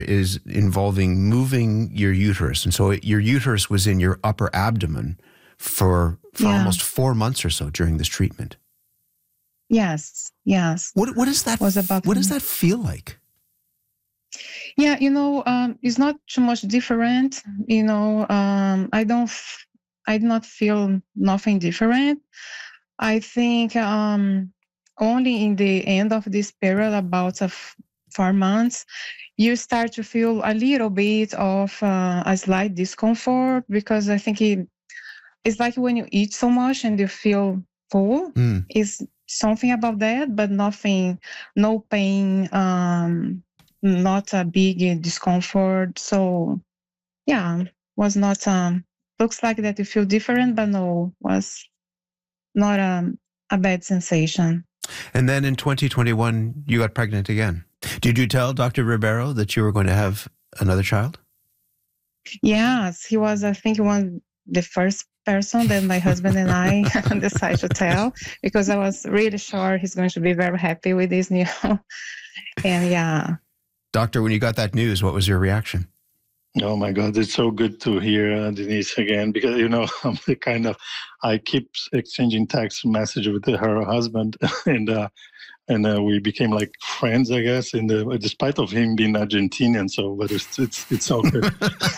is involving moving your uterus. And so your uterus was in your upper abdomen for almost 4 months or so during this treatment. Yes. What does that feel like? Yeah, it's not too much different. I do not feel nothing different. I think only in the end of this period, about 4 months, you start to feel a little bit of a slight discomfort, because I think it's like when you eat so much and you feel full. It's something about that, but nothing, no pain, not a big discomfort. So yeah, was not, looks like that you feel different, but no, was not a bad sensation. And then in 2021, you got pregnant again. Did you tell Dr. Ribeiro that you were going to have another child? Yes, he was, I think, the first person that my husband and I decided to tell, because I was really sure he's going to be very happy with this news. And yeah. Doctor, when you got that news, what was your reaction? Oh my God, it's so good to hear Denise again, because, I'm the kind of, I keep exchanging text message with her husband and we became like friends, I guess, despite of him being Argentinian. So, but it's all good.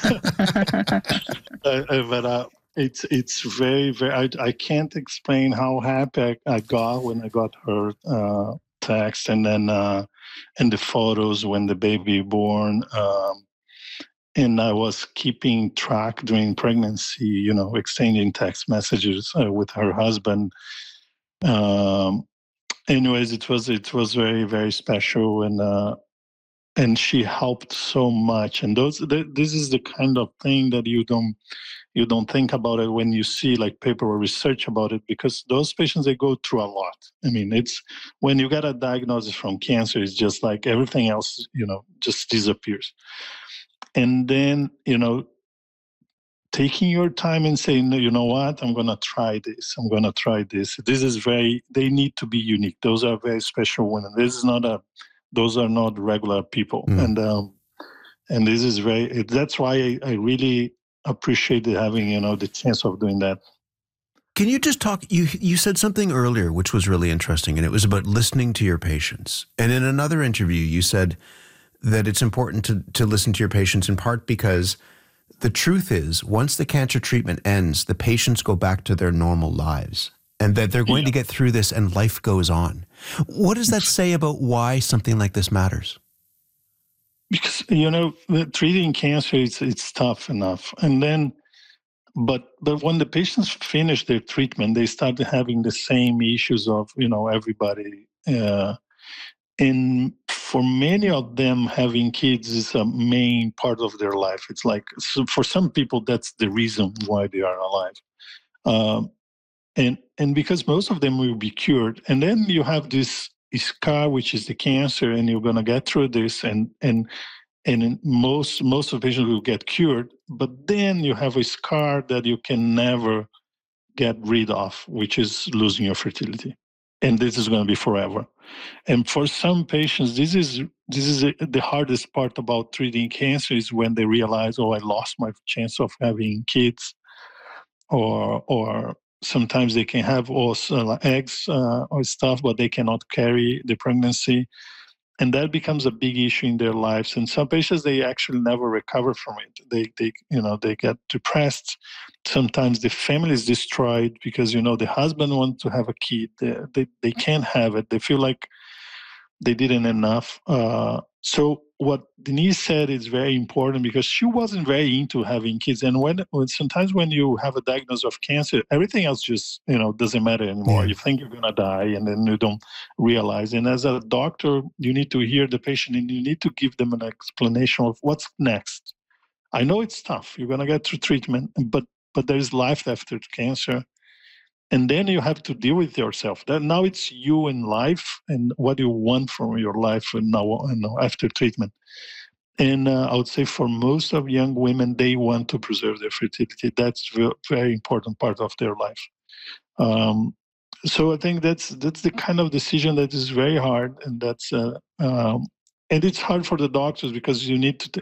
But it's very, very, I can't explain how happy I got when I got her text, and then and the photos when the baby born. And I was keeping track during pregnancy, exchanging text messages with her husband. Anyways, it was very, very special, and she helped so much. And this is the kind of thing that you don't think about it when you see like paper or research about it, because those patients, they go through a lot. I mean, it's when you get a diagnosis from cancer, it's just like everything else, just disappears. And then, taking your time and saying, no, you know what, I'm going to try this. They need to be unique. Those are very special women. Those are not regular people. And this is that's why I really appreciate having, the chance of doing that. Can you just talk, you said something earlier, which was really interesting, and it was about listening to your patients. And in another interview, you said that it's important to listen to your patients, in part because the truth is, once the cancer treatment ends, the patients go back to their normal lives, and that they're going to get through this and life goes on. What does that say about why something like this matters? Because, treating cancer, it's tough enough. And then, but when the patients finish their treatment, they start having the same issues of, everybody. And for many of them, having kids is a main part of their life. It's like, so for some people, that's the reason why they are alive. And because most of them will be cured. And then you have this scar, which is the cancer, and you're going to get through this. And most of the patients will get cured. But then you have a scar that you can never get rid of, which is losing your fertility. And this is going to be forever. And for some patients, this is the hardest part about treating cancer, is when they realize, I lost my chance of having kids, or sometimes they can have also eggs or stuff, but they cannot carry the pregnancy. And that becomes a big issue in their lives. And some patients, they actually never recover from it. They get depressed. Sometimes the family is destroyed because, the husband wants to have a kid. They can't have it. They feel like they didn't enough. So what Denise said is very important, because she wasn't very into having kids. And when sometimes when you have a diagnosis of cancer, everything else just, doesn't matter anymore. You think you're going to die, and then you don't realize. And as a doctor, you need to hear the patient, and you need to give them an explanation of what's next. I know it's tough. You're going to get through treatment, but there's life after cancer. And then you have to deal with yourself. Now it's you in life, and what you want from your life now after treatment. And I would say for most of young women, they want to preserve their fertility. That's a very important part of their life. So I think that's the kind of decision that is very hard, and and it's hard for the doctors because you need to